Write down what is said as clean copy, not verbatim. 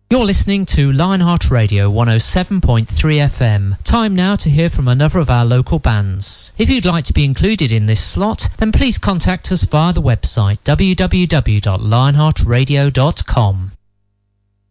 You're listening to Lionheart Radio 107.3 FM. Time now to hear from another of our local bands. If you'd like to be included in this slot, then please contact us via the website www.lionheartradio.com.